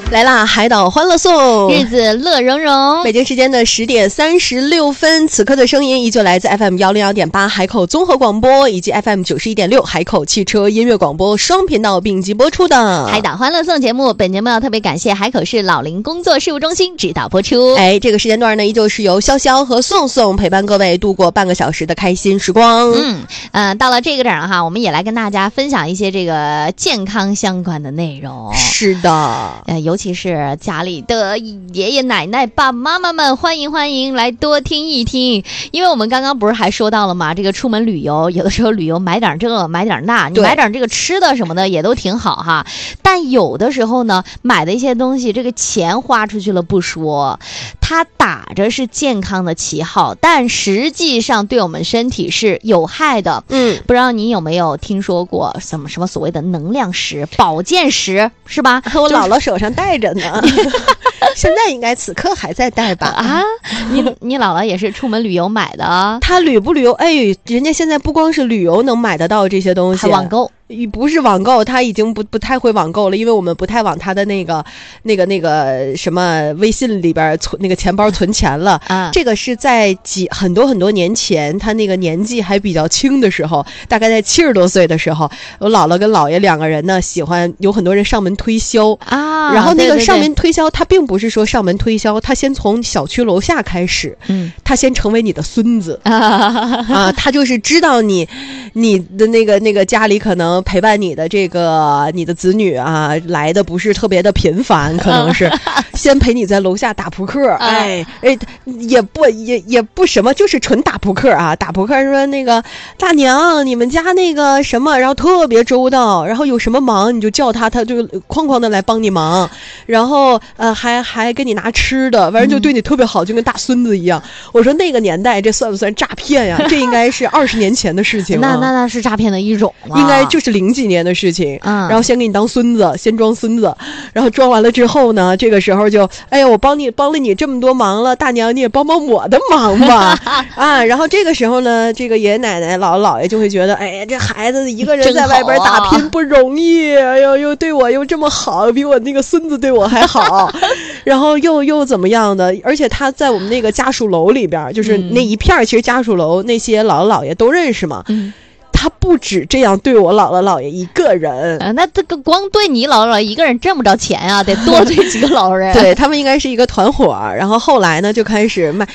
来啦！海岛欢乐颂， 日子乐融融。 北京时间的10点36分，此刻的声音依旧来自 FM 101.8海口综合广播以及 FM 91.6海口汽车音乐广播双频道并机播出的海岛欢乐颂节目。本节目要特别感谢海口市老龄工作事务中心指导播出。 这个时间段呢，依旧是由潇潇和宋宋陪伴各位度过半个小时的开心时光。 到了这个点哈，我们也来跟大家分享一些这个健康相关的内容。 是的， 尤其是家里的爷爷奶奶、爸爸妈妈们，欢迎来多听一听。因为我们刚刚不是还说到了吗？这个出门旅游，有的时候旅游买点这买点那，你买点这个吃的什么的也都挺好哈。但有的时候呢，买的一些东西，这个钱花出去了不说，它打着是健康的旗号，但实际上对我们身体是有害的。不知道你有没有听说过什么所谓的能量石、保健石，是吧？ 我姥姥手上戴着呢。现在应该此刻还在戴吧？ 啊，你姥姥也是出门旅游买的？ 她旅不旅游？人家现在不光是旅游能买得到这些东西， 还网购。 不是网购，他已经不太会网购了，因为我们不太往他的那个什么微信里边存那个钱包存钱了。这个是在很多年前，他那个年纪还比较轻的时候，大概在70多岁的时候，我姥姥跟姥爷两个人呢，喜欢有很多人上门推销啊。然后那个上门推销，他并不是说上门推销，他先从小区楼下开始，他先成为你的孙子他就是知道你的那个家里可能陪伴你的你的子女啊，来的不是特别的频繁，可能是先陪你在楼下打扑克，也不什么，就是纯打扑克啊，打扑克说那个大娘你们家那个什么，然后特别周到，然后有什么忙你就叫他就哐的来帮你忙，然后还给你拿吃的，反正就对你特别好，就跟大孙子一样。我说那个年代这算不算诈骗呀？这应该是20年前的事情了。 那是诈骗的一种应该就是00几年的事情。然后先给你当孙子，先装孙子，然后装完了之后呢，这个时候就我帮了你这么多忙了，大娘你也帮我的忙吧然后这个时候呢，这个爷爷奶奶姥姥爷就会觉得这孩子一个人在外边打拼不容易，又对我又这么好，比我那个孙子对我还好然后又怎么样的，而且他在我们那个家属楼里边，就是那一片其实家属楼那些姥姥姥爷都认识嘛。他不止这样对我姥姥姥爷一个人， 那这个光对你姥姥姥爷一个人挣不着钱啊，得多对几个老人。 对，他们应该是一个团伙，然后后来呢就开始卖，